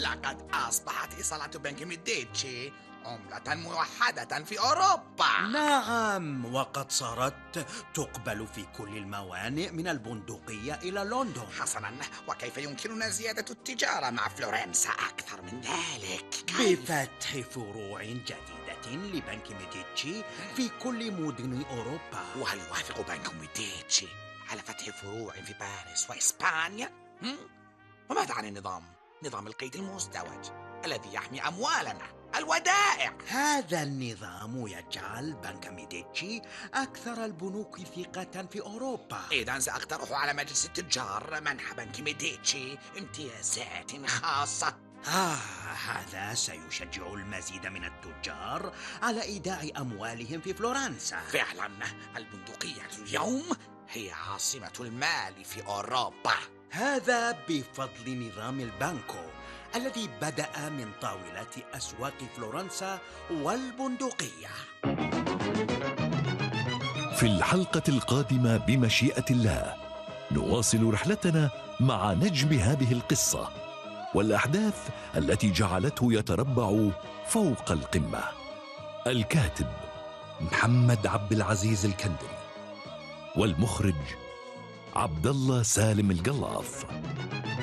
لقد أصبحت إيصالة بنك ميديتشي عملة موحدة في أوروبا. نعم، وقد صارت تقبل في كل الموانئ من البندقية إلى لندن. حسنا، وكيف يمكننا زيادة التجارة مع فلورنسا أكثر من ذلك؟ كيف؟ بفتح فروع جديدة لبنك ميديتشي في كل مدن أوروبا. وهل يوافق بنك ميديتشي على فتح فروع في باريس وإسبانيا؟ وماذا عن نظام القيد المزدوج الذي يحمي أموالنا الودائع؟ هذا النظام يجعل بنك ميديتشي أكثر البنوك ثقة في أوروبا. إذا سأقترح على مجلس التجار منح بنك ميديتشي امتيازات خاصة. هذا سيشجع المزيد من التجار على إيداع أموالهم في فلورنسا. فعلا، البندقية اليوم هي عاصمة المال في أوروبا. هذا بفضل نظام البانكو الذي بدأ من طاولة أسواق فلورنسا والبندقية. في الحلقة القادمة بمشيئة الله نواصل رحلتنا مع نجم هذه القصة والأحداث التي جعلته يتربع فوق القمة. الكاتب محمد عبد العزيز الكندري، والمخرج عبد الله سالم القلاف.